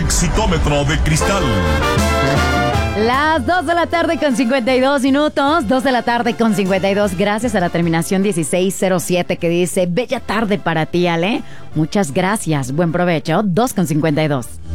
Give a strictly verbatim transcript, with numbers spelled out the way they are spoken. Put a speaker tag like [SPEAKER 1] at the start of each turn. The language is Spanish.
[SPEAKER 1] Exitómetro de cristal.
[SPEAKER 2] Las dos de la tarde con cincuenta y dos minutos, dos de la tarde con cincuenta y dos, gracias a la terminación dieciséis cero siete que dice, bella tarde para ti, Ale. Muchas gracias, buen provecho, dos con cincuenta y dos.